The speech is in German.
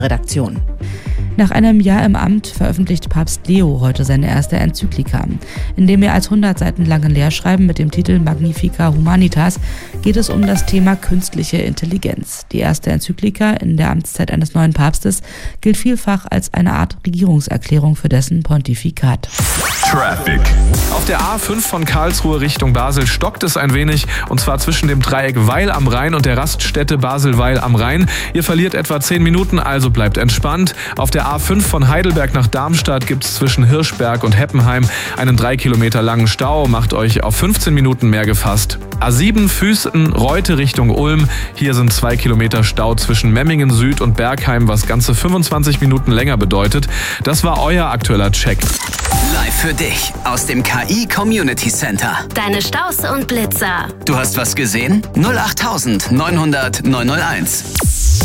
Redaktion. Nach einem Jahr im Amt veröffentlicht Papst Leo heute seine erste Enzyklika. In dem mehr als 100 Seiten langen Lehrschreiben mit dem Titel Magnificat Humanitas geht es um das Thema künstliche Intelligenz. Die erste Enzyklika in der Amtszeit eines neuen Papstes gilt vielfach als eine Art Regierungserklärung für dessen Pontifikat. Traffic. Auf der A5 von Karlsruhe Richtung Basel stockt es ein wenig, und zwar zwischen dem Dreieck Weil am Rhein und der Raststätte Basel-Weil am Rhein. Ihr verliert etwa 10 Minuten, also bleibt entspannt. Auf der A5 von Heidelberg nach Darmstadt gibt es zwischen Hirschberg und Heppenheim einen 3 Kilometer langen Stau. Macht euch auf 15 Minuten mehr gefasst. A7 Füßen-Reute Richtung Ulm. Hier sind 2 Kilometer Stau zwischen Memmingen Süd und Bergheim, was ganze 25 Minuten länger bedeutet. Das war euer aktueller Check. Live für dich aus dem KI Community Center. Deine Staus und Blitzer. Du hast was gesehen? 08900 901.